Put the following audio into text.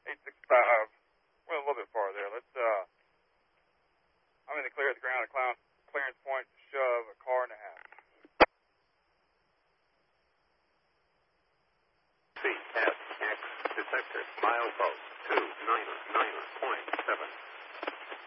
865. Well, a little bit farther there. Let's, I'm in the clear at the ground at clearance point to shove a car and a half. CSX detected milepost 299.7.